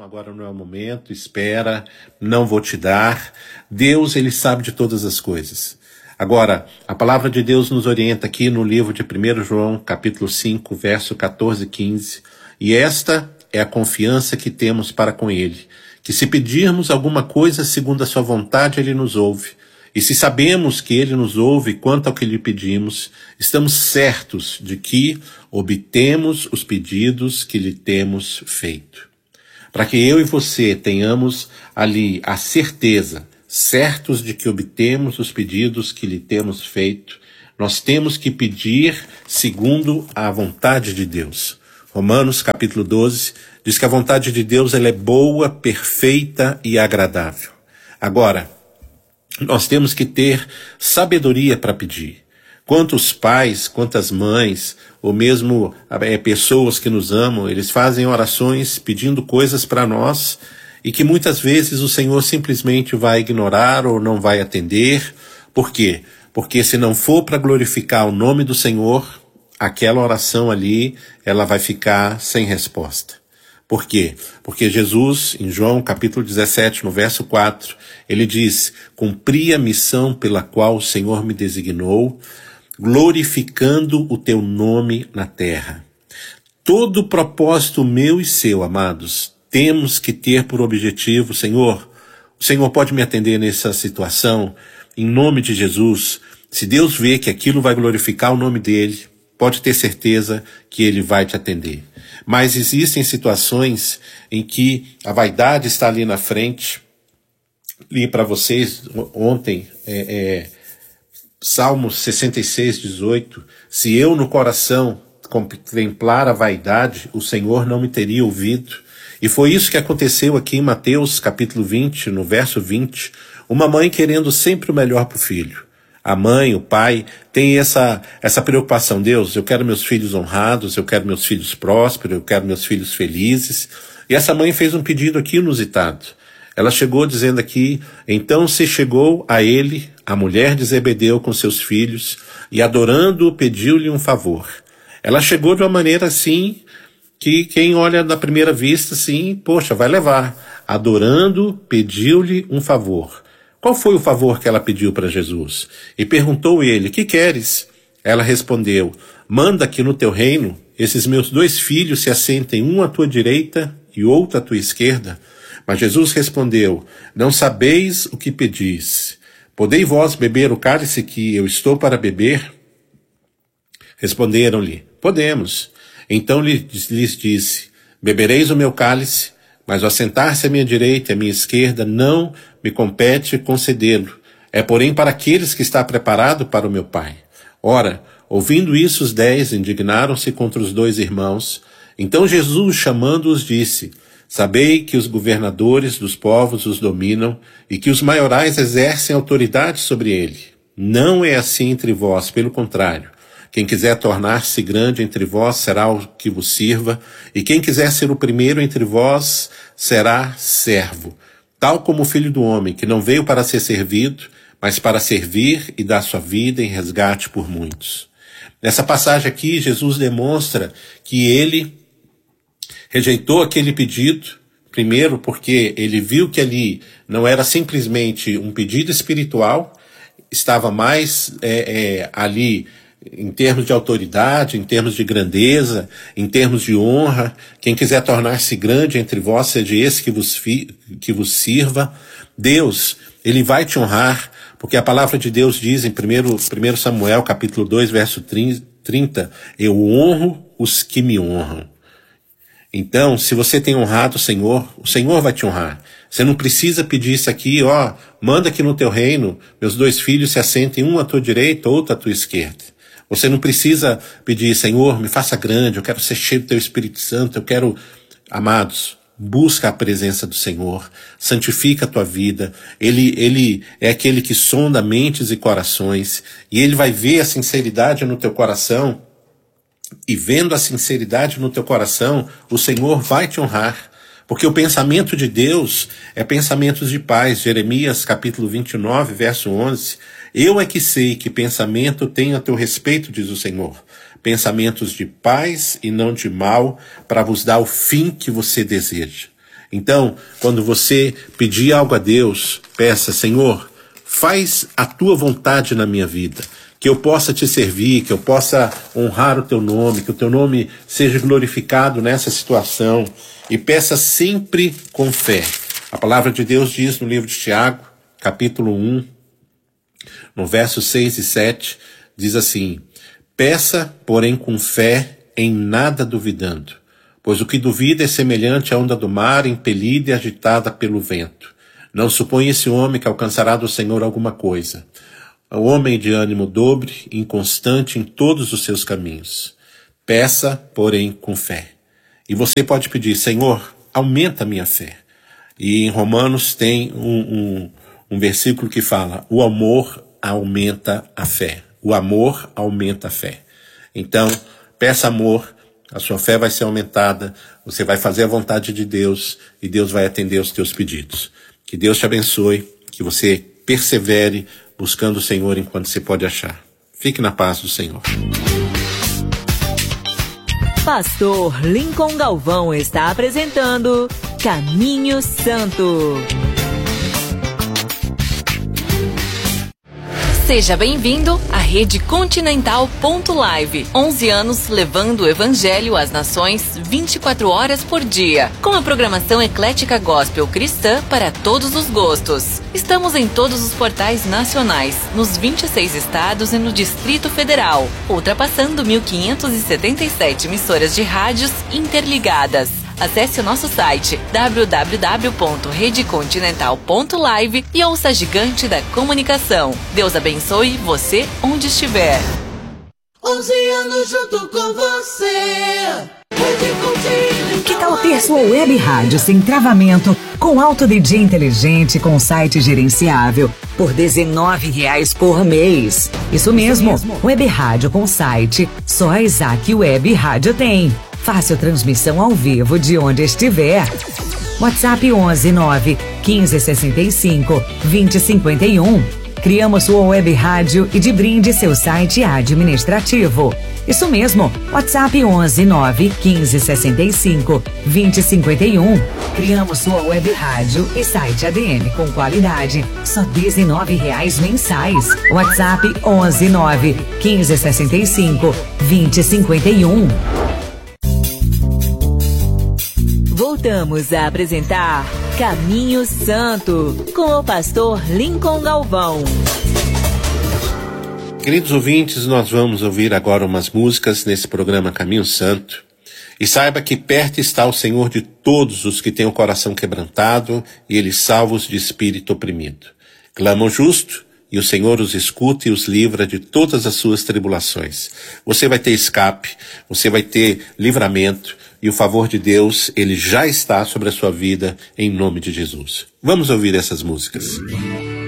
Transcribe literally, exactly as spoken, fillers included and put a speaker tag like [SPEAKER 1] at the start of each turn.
[SPEAKER 1] agora não é o momento, espera, não vou te dar. Deus, ele sabe de todas as coisas. Agora, a palavra de Deus nos orienta aqui no livro de primeiro João, capítulo cinco, verso quatorze e quinze. E esta é a confiança que temos para com ele, que se pedirmos alguma coisa segundo a sua vontade, ele nos ouve. E se sabemos que ele nos ouve quanto ao que lhe pedimos, estamos certos de que obtemos os pedidos que lhe temos feito. Para que eu e você tenhamos ali a certeza, certos de que obtemos os pedidos que lhe temos feito, nós temos que pedir segundo a vontade de Deus. Romanos capítulo doze diz que a vontade de Deus ela é boa, perfeita e agradável. Agora, nós temos que ter sabedoria para pedir. Quantos pais, quantas mães, ou mesmo é, pessoas que nos amam, eles fazem orações pedindo coisas para nós e que muitas vezes o Senhor simplesmente vai ignorar ou não vai atender. Por quê? Porque se não for para glorificar o nome do Senhor, aquela oração ali, ela vai ficar sem resposta. Por quê? Porque Jesus, em João capítulo dezessete, no verso quatro, ele diz: cumpri a missão pela qual o Senhor me designou, glorificando o teu nome na terra. Todo propósito meu e seu, amados, temos que ter por objetivo, Senhor, o Senhor pode me atender nessa situação, em nome de Jesus. Se Deus vê que aquilo vai glorificar o nome dele, pode ter certeza que ele vai te atender. Mas existem situações em que a vaidade está ali na frente. Li para vocês ontem, é, é, Salmos sessenta e seis, dezoito. Se eu no coração contemplar a vaidade, o Senhor não me teria ouvido. E foi isso que aconteceu aqui em Mateus capítulo vinte, no verso vinte. Uma mãe querendo sempre o melhor para o filho. A mãe, o pai, tem essa, essa preocupação. Deus, eu quero meus filhos honrados, eu quero meus filhos prósperos, eu quero meus filhos felizes. E essa mãe fez um pedido aqui inusitado. Ela chegou dizendo aqui: então se chegou a ele, a mulher de Zebedeu com seus filhos, e adorando-o pediu-lhe um favor. Ela chegou de uma maneira assim, que quem olha na primeira vista, assim, poxa, vai levar. Adorando, pediu-lhe um favor. Qual foi o favor que ela pediu para Jesus? E perguntou ele: que queres? Ela respondeu: manda que no teu reino esses meus dois filhos se assentem, um à tua direita e outro à tua esquerda. Mas Jesus respondeu: não sabeis o que pedis. Podei vós beber o cálice que eu estou para beber? Responderam-lhe: podemos. Então lhes disse: bebereis o meu cálice, mas o assentar-se à minha direita e à minha esquerda não me compete concedê-lo. É, porém, para aqueles que está preparado para o meu Pai. Ora, ouvindo isso, os dez indignaram-se contra os dois irmãos. Então Jesus, chamando-os, disse: sabei que os governadores dos povos os dominam e que os maiorais exercem autoridade sobre ele. Não é assim entre vós, pelo contrário. Quem quiser tornar-se grande entre vós será o que vos sirva, e quem quiser ser o primeiro entre vós será servo. Tal como o Filho do Homem, que não veio para ser servido, mas para servir e dar sua vida em resgate por muitos. Nessa passagem aqui, Jesus demonstra que ele rejeitou aquele pedido, primeiro porque ele viu que ali não era simplesmente um pedido espiritual, estava mais é, é, ali em termos de autoridade, em termos de grandeza, em termos de honra. Quem quiser tornar-se grande entre vós, seja esse que vos, fi, que vos sirva. Deus, ele vai te honrar, porque a palavra de Deus diz em primeiro Samuel, capítulo dois, verso trinta, eu honro os que me honram. Então, se você tem honrado o Senhor, o Senhor vai te honrar. Você não precisa pedir isso aqui, ó, manda que no teu reino meus dois filhos se assentem, um à tua direita, outro à tua esquerda. Você não precisa pedir: Senhor, me faça grande, eu quero ser cheio do teu Espírito Santo, eu quero... Amados, busca a presença do Senhor, santifica a tua vida. Ele, ele é aquele que sonda mentes e corações, e ele vai ver a sinceridade no teu coração, e vendo a sinceridade no teu coração, o Senhor vai te honrar. Porque o pensamento de Deus é pensamentos de paz. Jeremias capítulo vinte e nove, verso onze. Eu é que sei que pensamento tenho a teu respeito, diz o Senhor. Pensamentos de paz e não de mal, para vos dar o fim que você deseja. Então, quando você pedir algo a Deus, peça: Senhor, faz a tua vontade na minha vida, que eu possa te servir, que eu possa honrar o teu nome, que o teu nome seja glorificado nessa situação, e peça sempre com fé. A palavra de Deus diz no livro de Tiago, capítulo um, no versos seis e sete, diz assim: peça, porém com fé, em nada duvidando, pois o que duvida é semelhante à onda do mar, impelida e agitada pelo vento. Não suponha esse homem que alcançará do Senhor alguma coisa. O homem de ânimo dobre, inconstante em todos os seus caminhos. Peça, porém, com fé. E você pode pedir: Senhor, aumenta a minha fé. E em Romanos tem um, um, um versículo que fala: o amor aumenta a fé. O amor aumenta a fé. Então, peça amor, a sua fé vai ser aumentada, você vai fazer a vontade de Deus e Deus vai atender os teus pedidos. Que Deus te abençoe, que você persevere buscando o Senhor enquanto você pode achar. Fique na paz do Senhor.
[SPEAKER 2] Pastor Lincoln Galvão está apresentando Caminho Santo. Seja bem-vindo à Rede Continental ponto live. onze anos levando o Evangelho às nações vinte e quatro horas por dia. Com a programação eclética gospel cristã para todos os gostos. Estamos em todos os portais nacionais, nos vinte e seis estados e no Distrito Federal, ultrapassando mil quinhentas e setenta e sete emissoras de rádios interligadas. Acesse o nosso site w w w ponto rede continental ponto live e ouça a gigante da comunicação. Deus abençoe você onde estiver.
[SPEAKER 3] onze anos junto com você. Rede Continental.
[SPEAKER 4] Que tal ter sua web rádio sem travamento, com alto D J inteligente, com site gerenciável, por dezenove reais por mês? Isso mesmo, Isso mesmo. Web rádio com site, só a Isaac Web Rádio tem. Fácil transmissão ao vivo de onde estiver. WhatsApp onze nove quinze sessenta e cinco vinte cinquenta e um. Criamos sua web rádio e de brinde seu site administrativo. Isso mesmo, WhatsApp onze nove quinze sessenta e cinco vinte cinquenta e um. Criamos sua web rádio e site A D M com qualidade, só dezenove reais mensais. WhatsApp onze nove quinze sessenta e cinco vinte cinquenta e um.
[SPEAKER 2] Voltamos a apresentar Caminho Santo, com o pastor Lincoln Galvão.
[SPEAKER 1] Queridos ouvintes, nós vamos ouvir agora umas músicas nesse programa Caminho Santo. E saiba que perto está o Senhor de todos os que têm o coração quebrantado e Ele salva os de espírito oprimido. Clama o justo e o Senhor os escuta e os livra de todas as suas tribulações. Você vai ter escape, você vai ter livramento, e o favor de Deus, ele já está sobre a sua vida, em nome de Jesus. Vamos ouvir essas músicas.